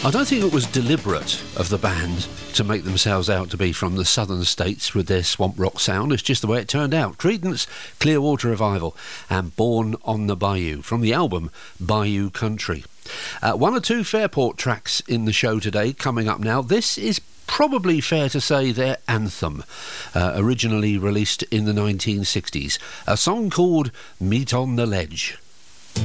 I don't think it was deliberate of the band to make themselves out to be from the southern states with their swamp rock sound. It's just the way it turned out. Creedence, Clearwater Revival and Born on the Bayou from the album Bayou Country. One or two Fairport tracks in the show today coming up now. This is probably fair to say their anthem, originally released in the 1960s. A song called Meet on the Ledge.